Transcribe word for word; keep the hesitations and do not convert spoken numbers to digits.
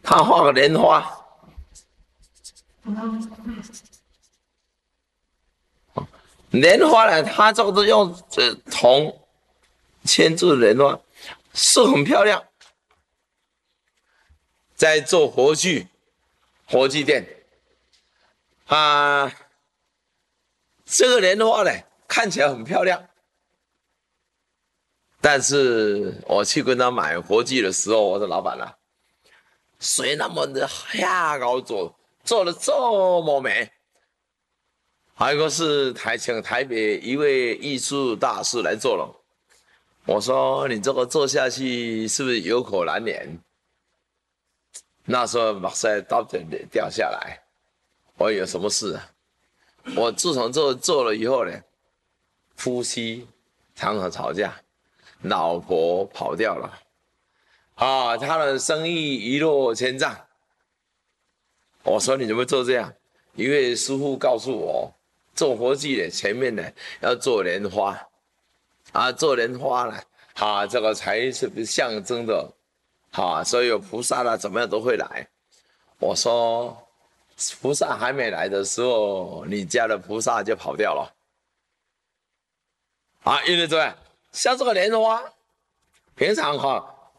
他画个莲花。莲花呢，它这个都用这铜嵌制的莲花，是很漂亮。在做活具，活具店啊，这个莲花呢看起来很漂亮，但是我去跟他买活具的时候，我说老板啊，谁那么的下高做，做的这么美？还有一个是台请台北一位艺术大师来做了，我说你这个做下去是不是有口难言？那时候马赛刀子掉下来，我有什么事啊？我自从做做了以后呢，夫妻常常吵架，老婆跑掉了，啊，他的生意一落千丈。我说你怎么做这样？一位师傅告诉我，做活计的前面呢要做莲花，啊，做莲花呢，啊，这个才是象征的，啊，所有菩萨啦怎么样都会来。我说，菩萨还没来的时候，你家的菩萨就跑掉了，啊，因为这样，像这个莲花，平常哈